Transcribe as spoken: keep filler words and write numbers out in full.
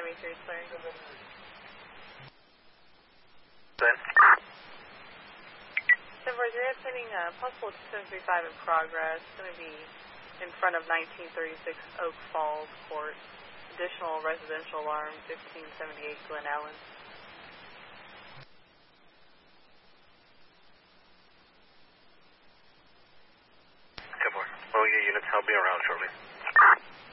three, clear. Then. seven four zero, sending uh, possible seven three five in progress. It's going to be in front of nineteen thirty-six Oak Falls Court. Additional residential alarm, fifteen seventy-eight Glen Allen. ten four. All your units, I'll be around shortly.